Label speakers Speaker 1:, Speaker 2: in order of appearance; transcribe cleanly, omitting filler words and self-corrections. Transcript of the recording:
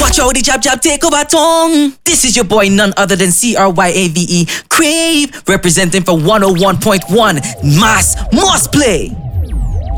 Speaker 1: Watch how the jab take over tongue. This is your boy, none other than CRYAVE, Crave, representing for 101.1 Mass Must Play.